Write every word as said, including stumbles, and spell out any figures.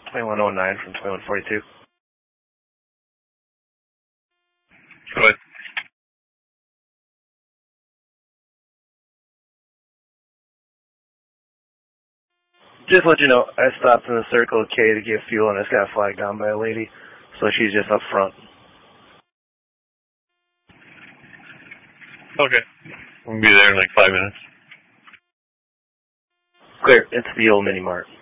twenty-one oh nine from twenty-one forty-two. Go ahead. Just let you know, I stopped in the Circle K to get fuel and I just got flagged down by a lady, so she's just up front. Okay. We'll be there in like five minutes. Clear. It's the old mini mart.